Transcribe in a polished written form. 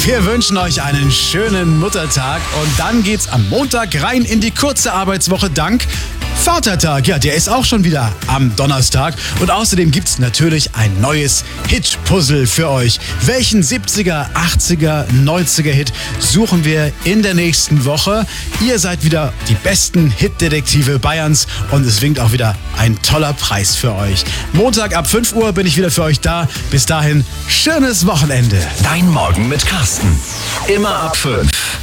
Wir wünschen euch einen schönen Muttertag und dann geht's am Montag rein in die kurze Arbeitswoche dank Vatertag. Ja, der ist auch schon wieder am Donnerstag und außerdem gibt's natürlich ein neues Hit-Puzzle für euch. Welchen 70er, 80er, 90er Hit suchen wir in der nächsten Woche? Ihr seid wieder die besten Hit-Detektive Bayerns und es winkt auch wieder ein toller Preis für euch. Montag ab 5 Uhr bin ich wieder für euch da. Bis dahin, schönes Wochenende. Dein Morgen mit Carsten. Immer ab 5.